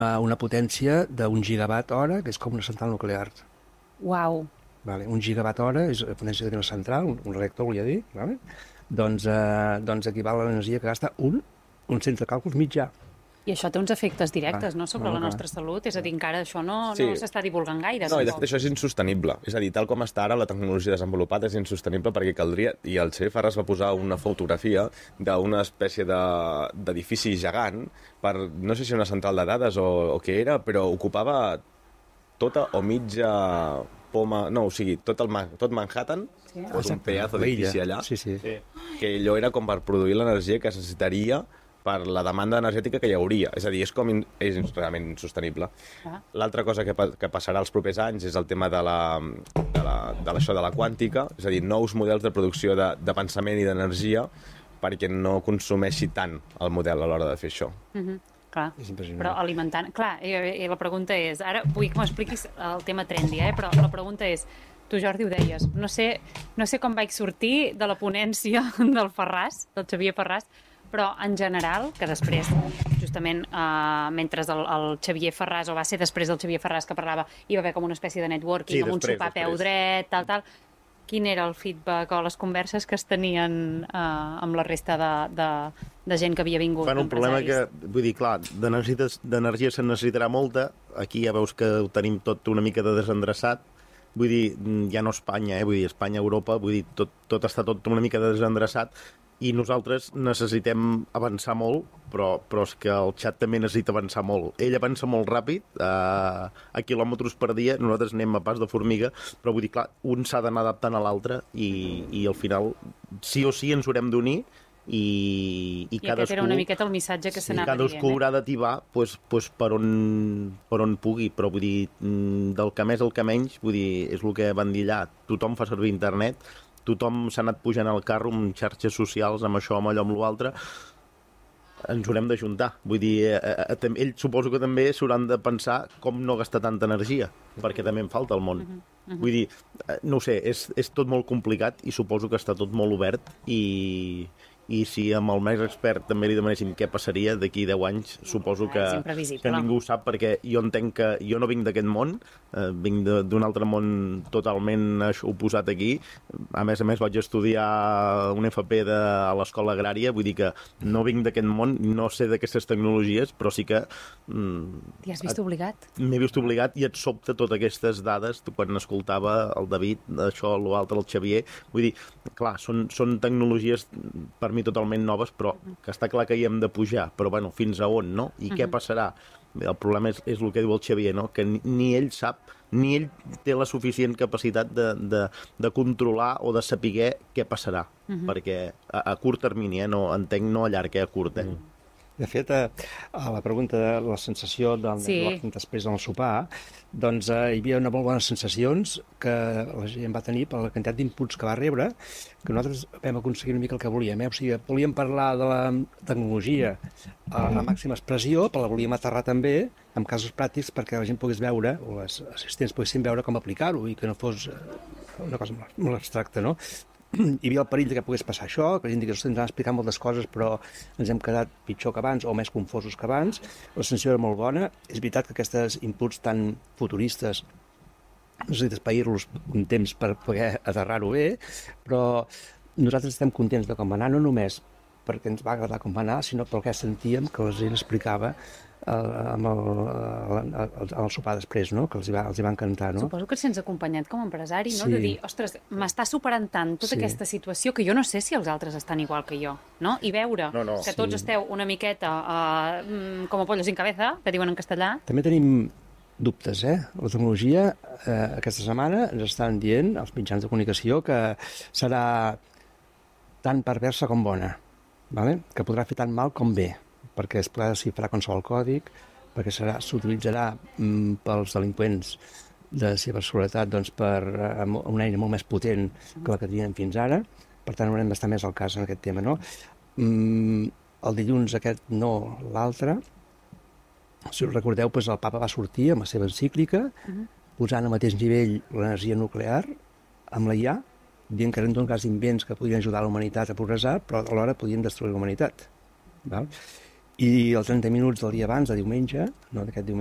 una potència d'1 gigawatt hora, que és com una central nuclear. Uau. Vale? 1 gigawatt hora és la potència d'una central, un reactor, volia dir, vale? doncs equival a l'energia que gasta un centre de càlculs mitjà. I això té uns efectes directes, no?, sobre la nostra salut. És a dir, encara això no s'està divulgant gaire. No, i de fet això és insostenible. És a dir, tal com està ara, la tecnologia desenvolupada és insostenible perquè caldria... I el Che Ferraz va posar una fotografia d'una espècie d'edifici gegant per, no sé si una central de dades o què era, però ocupava tota o mitja poma... No, o sigui, tot Manhattan, és un pedazo d'edifici allà, que allò era com per produir l'energia que es necessitaria per la demanda energètica que hi hauria. És a dir, és realment insostenible. L'altra cosa que passarà els propers anys és el tema de això de la quàntica, és a dir, nous models de producció de pensament i d'energia perquè no consumeixi tant el model a l'hora de fer això. Clar, però alimentant... Clar, i la pregunta és... Ara vull que m'expliquis el tema trendy, però la pregunta és... Tu, Jordi, ho deies. No sé com vaig sortir de la ponència del Ferraz, del Xavier Ferraz, però en general, que després, justament, mentre el Xavier Ferraz, o va ser després del Xavier Ferraz que parlava, hi va haver com una espècie de networking, amb un sopar a peu dret, tal. Quin era el feedback o les converses que es tenien amb la resta de gent que havia vingut? Bueno, un problema que, vull dir, clar, d'energia se'n necessitarà molta, aquí ja veus que ho tenim tot una mica de desendreçat, vull dir, ja no Espanya, vull dir, Espanya, Europa, vull dir, tot està tot una mica desendreçat, i nosaltres necessitem avançar molt, però és que el xat també necessita avançar molt. Ell avança molt ràpid, a quilòmetres per dia, nosaltres anem a pas de formiga, però vull dir, clar, un s'ha d'anar adaptant a l'altre i al final sí o sí ens haurem d'unir i aquest era una miqueta el missatge que s'anava dient. Cadascú haurà d'ativar per on pugui, però vull dir, del que més al que menys, vull dir, és el que van dir allà, tothom fa servir internet, tothom s'ha anat pujant al carro amb xarxes socials, amb això, amb allò, amb l'altre, ens haurem d'ajuntar. Vull dir, ells suposo que també s'hauran de pensar com no gastar tanta energia, perquè també en falta al món. Vull dir, no ho sé, és tot molt complicat i suposo que està tot molt obert i si amb el més expert també li demanéssim què passaria d'aquí 10 anys, suposo que ningú ho sap, perquè jo entenc que jo no vinc d'aquest món, vinc d'un altre món totalment oposat aquí, a més vaig estudiar un FP a l'escola agrària, vull dir que no vinc d'aquest món, no sé d'aquestes tecnologies, però sí que... T'hi has vist obligat? M'he vist obligat i et sobta totes aquestes dades quan escoltava el David, això, l'altre, el Xavier, vull dir, clar, són tecnologies per mi totalment noves, però que està clar que hi hem de pujar, però bueno, fins a on, no? I què passarà? El problema és el que diu el Xavier, no? Que ni ell sap, ni ell té la suficient capacitat de controlar o de saber què passarà, perquè a curt termini, no entenc, no a llarg, a curt, De fet, a la pregunta de la sensació després del sopar, doncs hi havia molt bones sensacions que la gent va tenir per la quantitat d'inputs que va rebre, que nosaltres vam aconseguir una mica el que volíem. O sigui, volíem parlar de la tecnologia a la màxima expressió, però la volíem aterrar també amb casos pràctics perquè la gent pogués veure, o els assistents poguessin veure com aplicar-ho i que no fos una cosa molt abstracta, no? Hi havia el perill que pogués passar això, que la gent digués, ens han explicat moltes coses però ens hem quedat pitjor que abans o més confosos que abans. La sensació era molt bona. És veritat que aquests inputs tan futuristes necessites pair-los un temps per poder aterrar-ho bé, però nosaltres estem contents de com va anar, no només perquè ens va agradar com va anar, sinó perquè sentíem que la gent explicava amb el sopar després, no? Que els hi va encantar, no? Suposo que se'ns ha acompanyat com a empresari, no? De dir, ostres, m'està superant tant tota aquesta situació que jo no sé si els altres estan igual que jo, no? I veure que tots esteu una miqueta com a pollos sin cabeza, que diuen en castellà. També tenim dubtes, La tecnologia aquesta setmana ens estan dient als mitjans de comunicació que serà tan perversa com bona, que podrà fer tant mal com bé, perquè es podrà desxifrar qualsevol còdic, perquè s'utilitzarà pels delinqüents de ciberseguretat per una eina molt més potent que la que tenien fins ara, per tant haurem d'estar més al cas en aquest tema, no? El dilluns aquest no, l'altre, si us recordeu, el papa va sortir amb la seva encíclica posant al mateix nivell l'energia nuclear amb la IA, dient que eren un cas d'invents que podien ajudar la humanitat a progressar, però alhora podien destruir la humanitat. i els 30 minuts del dia abans, de diumenge, no d'aquest diumenge,